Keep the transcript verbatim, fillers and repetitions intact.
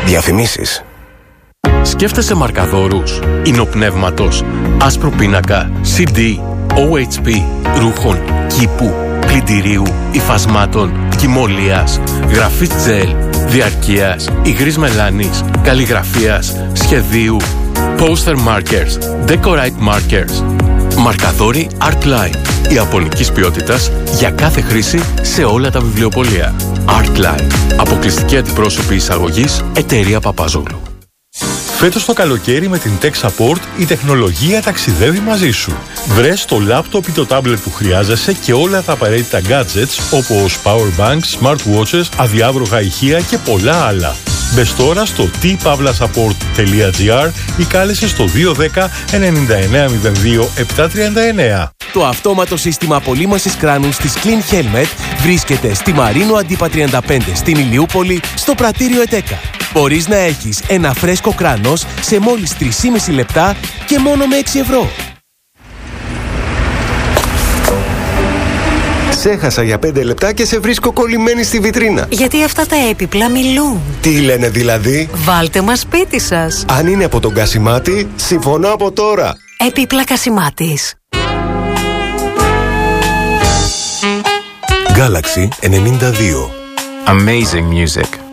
Διαφημίσεις. Σκέφτεσαι μαρκαδόρους, ινοπνεύματος, άσπρο πίνακα, σι ντι, ο έιτς πι, ρούχων, κήπου, πλυντηρίου, υφασμάτων, κυμολίας, γραφής τζελ, διαρκείας, υγρής μελάνης, καλλιγραφίας, σχεδίου, poster markers, decorate markers. Μαρκαδόροι Artline, ιαπωνικής ποιότητας για κάθε χρήση σε όλα τα βιβλιοπωλεία. Artline, αποκλειστική αντιπρόσωπη εισαγωγής, εταιρεία Παπαζόγλου. Φέτος το καλοκαίρι με την Tech Support η τεχνολογία ταξιδεύει μαζί σου. Βρες το λάπτοπ ή το τάμπλετ που χρειάζεσαι και όλα τα απαραίτητα gadgets όπως power banks, smartwatches, αδιάβροχα ηχεία και πολλά άλλα. Μπες τώρα στο τι παύλα support τελεία τζι άρ ή κάλεσε στο δύο ένα μηδέν εννιά εννιά μηδέν δύο επτά τρία εννιά. Το αυτόματο σύστημα απολύμανσης κράνους της Clean Helmet βρίσκεται στη Μαρίνο Αντίπα τριάντα πέντε στην Ηλιούπολη, στο πρατήριο ΕΤΕΚΑ. Μπορείς να έχεις ένα φρέσκο κράνος σε μόλις τρία και μισό λεπτά και μόνο με έξι ευρώ. Σε έχασα για πέντε λεπτά και σε βρίσκω κολλημένη στη βιτρίνα. Γιατί αυτά τα έπιπλα μιλούν. Τι λένε δηλαδή? Βάλτε μας σπίτι σας. Αν είναι από τον Κασιμάτη, συμφωνώ από τώρα. Έπιπλα Κασιμάτης. Galaxy ενενήντα δύο. Amazing music.